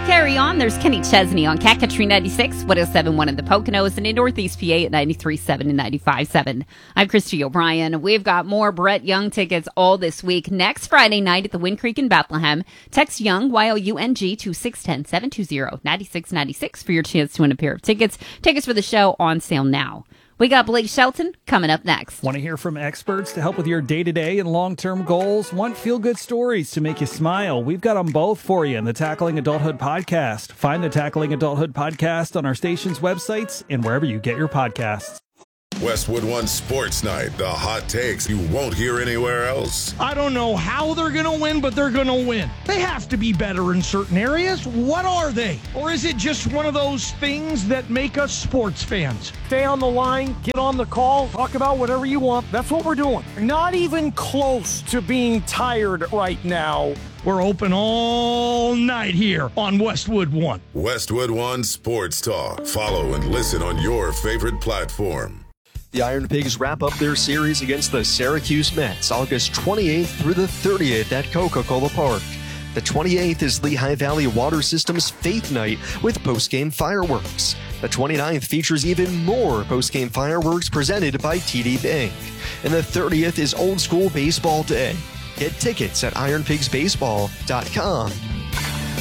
Carry on. There's Kenny Chesney on Cat Country 96, 107.1 in the Poconos, and in Northeast PA at 93.7 and 95.7. I'm Christy O'Brien. We've got more Brett Young tickets all this week. Next Friday night at the Wind Creek in Bethlehem. Text Young, Y-O-U-N-G, to 610-720-9696 for your chance to win a pair of tickets. Tickets for the show on sale now. We got Blake Shelton coming up next. Want to hear from experts to help with your day-to-day and long-term goals? Want feel-good stories to make you smile? We've got them both for you in the Tackling Adulthood podcast. Find the Tackling Adulthood podcast on our station's websites and wherever you get your podcasts. Westwood One Sports Night, the hot takes you won't hear anywhere else. I don't know how they're going to win, but they're going to win. They have to be better in certain areas. What are they? Or is it just one of those things that make us sports fans? Stay on the line, get on the call, talk about whatever you want. That's what we're doing. Not even close to being tired right now. We're open all night here on Westwood One. Westwood One Sports Talk. Follow and listen on your favorite platform. The Iron Pigs wrap up their series against the Syracuse Mets August 28th through the 30th at Coca-Cola Park. The 28th is Lehigh Valley Water System's Faith Night with post-game fireworks. The 29th features even more post-game fireworks presented by TD Bank. And the 30th is Old School Baseball Day. Get tickets at ironpigsbaseball.com.